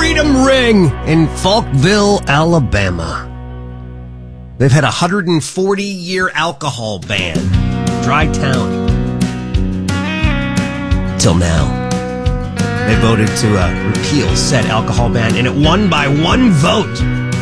Freedom Ring in Falkville, Alabama. They've had a 140-year alcohol ban. Dry town. Till now. They voted to repeal said alcohol ban, and it won by one vote.